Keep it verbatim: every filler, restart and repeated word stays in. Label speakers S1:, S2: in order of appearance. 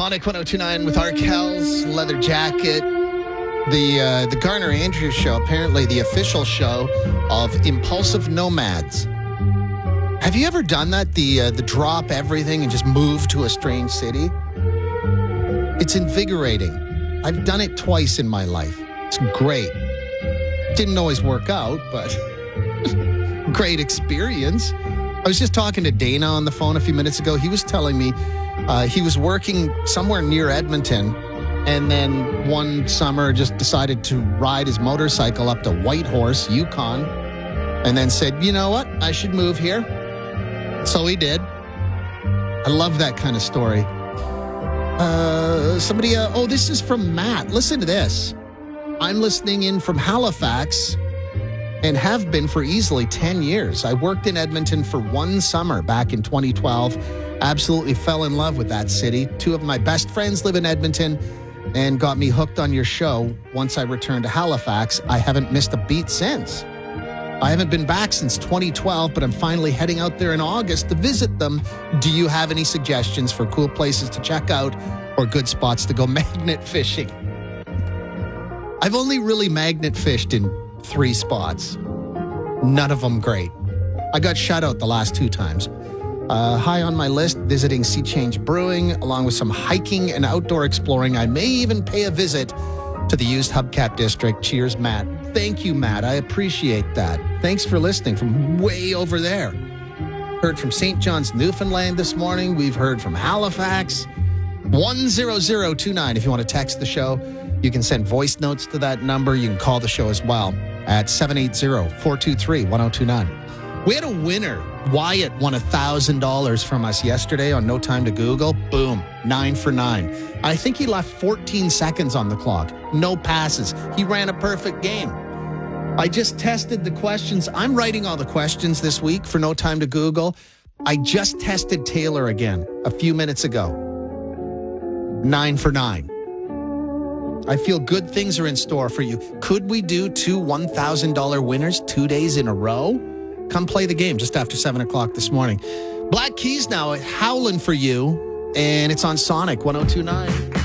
S1: Sonic one oh two point nine with Arkells, Leather Jacket. The uh, the Garner Andrews Show, apparently the official show of Impulsive Nomads. Have you ever done that? The uh, the drop everything and just move to a strange city? It's invigorating. I've done it twice in my life. It's great. Didn't always work out, but great experience. I was just talking to Dana on the phone a few minutes ago. He was telling me uh, he was working somewhere near Edmonton, and then one summer just decided to ride his motorcycle up to Whitehorse, Yukon, and then said, you know what, I should move here. So he did. I love that kind of story. Uh, somebody, uh, oh, this is from Matt. Listen to this. I'm listening in from Halifax and have been for easily ten years. I worked in Edmonton for one summer back in twenty twelve. Absolutely fell in love with that city. Two of my best friends live in Edmonton and got me hooked on your show. Once I returned to Halifax, I haven't missed a beat since. I haven't been back since twenty twelve, but I'm finally heading out there in August to visit them. Do you have any suggestions for cool places to check out or good spots to go magnet fishing? I've only really magnet fished in three spots. None of them great. I got shut out the last two times. Uh, high on my list, visiting Sea Change Brewing, along with some hiking and outdoor exploring. I may even pay a visit to the used Hubcap District. Cheers, Matt. Thank you, Matt. I appreciate that. Thanks for listening from way over there. Heard from Saint John's, Newfoundland this morning. We've heard from Halifax. one zero zero two nine if you want to text the show. You can send voice notes to that number. You can call the show as well at seven eight zero, four two three, one zero two nine. We had a winner. Wyatt won one thousand dollars from us yesterday on No Time to Google. Boom, nine for nine. I think he left fourteen seconds on the clock. No passes. He ran a perfect game. I just tested the questions. I'm writing all the questions this week for No Time to Google. I just tested Taylor again a few minutes ago. Nine for nine. I feel good things are in store for you. Could we do two one thousand dollars winners two days in a row? Come play the game just after seven o'clock this morning. Black Keys now, howling for you, and it's on Sonic one oh two point nine.